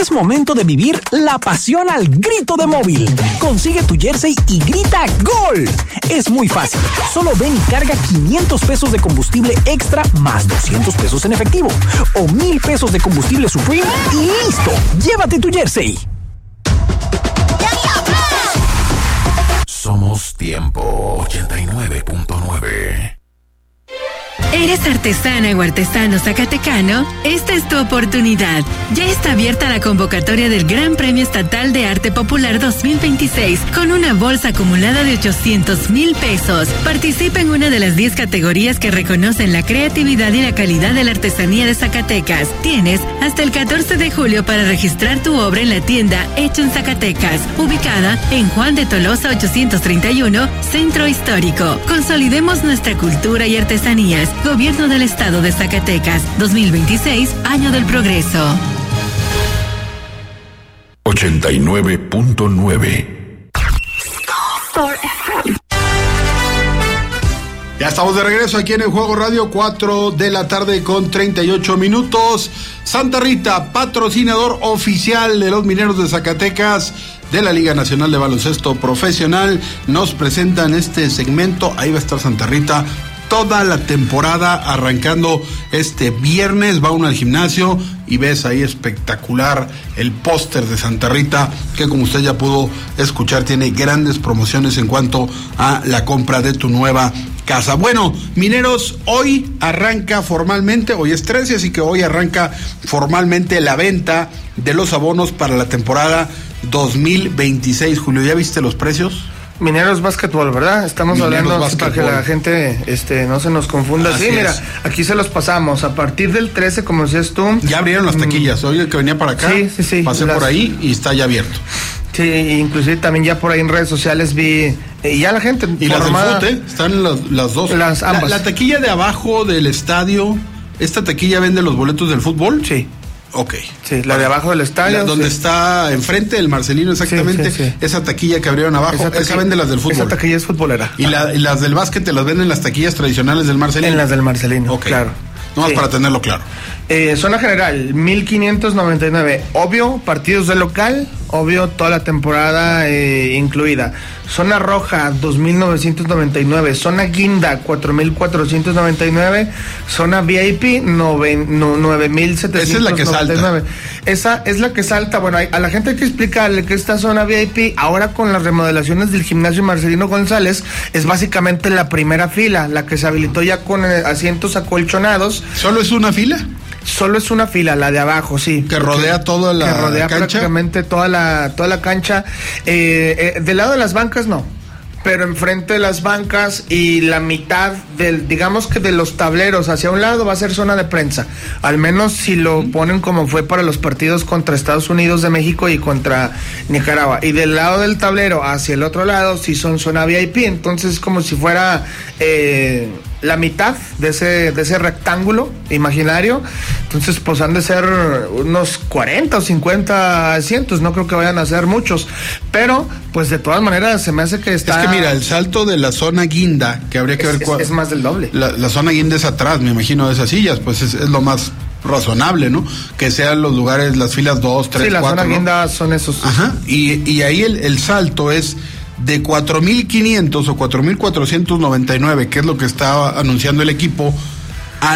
Es momento de vivir la pasión al grito de Móvil. Consigue tu jersey y grita ¡Gol! Es muy fácil. Solo ven y carga 500 pesos de combustible extra más 200 pesos en efectivo. O 1,000 pesos de combustible Supreme y ¡listo! ¡Llévate tu jersey! Somos Tiempo 89.9. ¿Eres artesana o artesano zacatecano? Esta es tu oportunidad. Ya está abierta la convocatoria del Gran Premio Estatal de Arte Popular 2026 con una bolsa acumulada de 800,000 pesos. Participa en una de las 10 categorías que reconocen la creatividad y la calidad de la artesanía de Zacatecas. Tienes hasta el 14 de julio para registrar tu obra en la tienda Hecho en Zacatecas, ubicada en Juan de Tolosa 831, Centro Histórico. Consolidemos nuestra cultura y artesanías. Gobierno del Estado de Zacatecas, 2026, Año del Progreso. 89.9. Ya estamos de regreso aquí en el Juego Radio, 4 de la tarde con 38 minutos. Santa Rita, patrocinador oficial de los Mineros de Zacatecas de la Liga Nacional de Baloncesto Profesional, nos presentan este segmento. Ahí va a estar Santa Rita toda la temporada, arrancando este viernes. Va uno al gimnasio y ves ahí espectacular el póster de Santa Rita, que como usted ya pudo escuchar, tiene grandes promociones en cuanto a la compra de tu nueva casa. Bueno, Mineros, hoy arranca formalmente, hoy es 13, así que hoy arranca formalmente la venta de los abonos para la temporada 2026. Julio, ¿ya viste los precios? Mineros Básquetbol, ¿verdad? Estamos Mineros hablando Básquetbol, para que la gente no se nos confunda. Así sí, mira, es. aquí se los pasamos. A partir del 13, como decías tú. Ya abrieron las taquillas. Hoy el que venía para acá, sí, pasé por ahí y está ya abierto. Sí, inclusive también ya por ahí en redes sociales vi, ya la gente Y formada, las del FUT, están las dos. ambas. La taquilla de abajo del estadio, ¿esta taquilla vende los boletos del fútbol? Sí. Ok. Sí, la de abajo del estadio. Donde está enfrente del Marcelino, exactamente. Sí. Esa taquilla que abrieron abajo, esa vende las del fútbol. Esa taquilla es futbolera. Y las del básquet te las venden en las taquillas tradicionales del Marcelino. En las del Marcelino, Ok. claro. Nomás Sí. para tenerlo claro. Zona general, 1,599. Obvio, partidos de local, obvio, toda la temporada incluida. Zona roja, 2,999. Zona guinda, 4,499. Zona VIP, 9,799. Esa es la que salta. Esa es la que salta. Bueno, a la gente hay que explicarle que esta zona VIP, ahora con las remodelaciones del gimnasio Marcelino González, es básicamente la primera fila, la que se habilitó ya con asientos acolchonados. ¿Solo es una fila? Solo es una fila, la de abajo, sí. Que rodea toda la que rodea cancha. prácticamente toda la cancha. Del lado de las bancas no, pero enfrente de las bancas y la mitad digamos que de los tableros hacia un lado va a ser zona de prensa. Al menos si lo ponen como fue para los partidos contra Estados Unidos de México y contra Nicaragua. Y del lado del tablero hacia el otro lado sí son zona VIP, entonces como si fuera la mitad de ese rectángulo imaginario. Entonces pues han de ser unos 40 o 50 asientos, no creo que vayan a ser muchos, pero pues de todas maneras se me hace que está... Es que mira, el salto de la zona guinda, que habría que ver cuál... Es más del doble. La zona guinda es atrás, me imagino, de esas sillas, pues es lo más razonable, ¿no? Que sean los lugares, las filas 2, 3, 4, sí, la zona ¿no? guinda son esos. Ajá, y ahí el salto es de 4,500 o 4,499, que es lo que está anunciando el equipo, a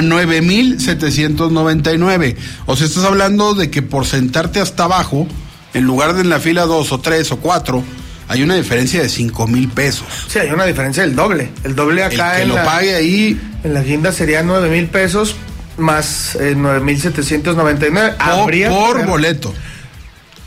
9,799. O sea, estás hablando de que por sentarte hasta abajo, en lugar de en la fila 2 o 3 o 4, hay una diferencia de 5,000 pesos. Sí, hay una diferencia del doble. El doble acá el que lo pague ahí en la guinda sería 9,000 pesos más 9,799 por boleto.